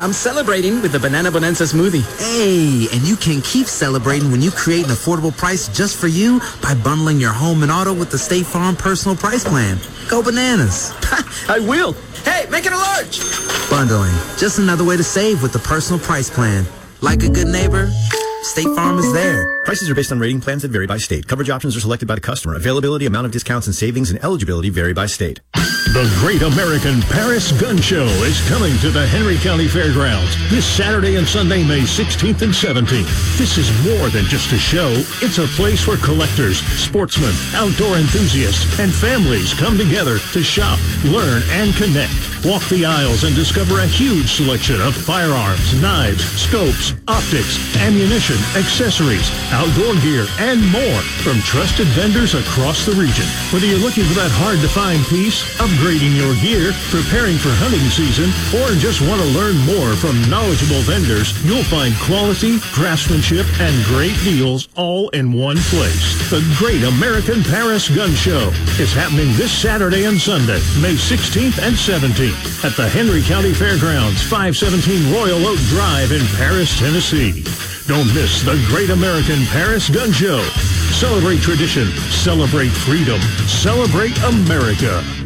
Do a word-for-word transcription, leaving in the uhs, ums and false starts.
I'm celebrating with the Banana Bonanza smoothie. Hey, and you can keep celebrating when you create an affordable price just for you by bundling your home and auto with the State Farm Personal Price Plan. Go bananas. I will. Hey, make it a large. Bundling, just another way to save with the Personal Price Plan. Like a good neighbor, State Farm is there. Prices are based on rating plans that vary by state. Coverage options are selected by the customer. Availability, amount of discounts and savings, and eligibility vary by state. The Great American Paris Gun Show is coming to the Henry County Fairgrounds this Saturday and Sunday, May sixteenth and seventeenth. This is more than just a show. It's a place where collectors, sportsmen, outdoor enthusiasts, and families come together to shop, learn, and connect. Walk the aisles and discover a huge selection of firearms, knives, scopes, optics, ammunition, accessories, outdoor gear, and more from trusted vendors across the region. Whether you're looking for that hard-to-find piece, upgrading your gear, preparing for hunting season, or just want to learn more from knowledgeable vendors, you'll find quality, craftsmanship, and great deals all in one place. The Great American Paris Gun Show is happening this Saturday and Sunday, May sixteenth and seventeenth at the Henry County Fairgrounds, five seventeen Royal Oak Drive in Paris, Tennessee. Don't miss the Great American Paris Gun Show. Celebrate tradition, celebrate freedom, celebrate America.